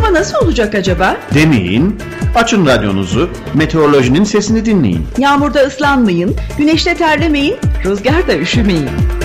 Hava nasıl olacak acaba? Demeyin, açın radyonuzu, meteorolojinin sesini dinleyin. Yağmurda ıslanmayın, güneşte terlemeyin, rüzgarda üşümeyin.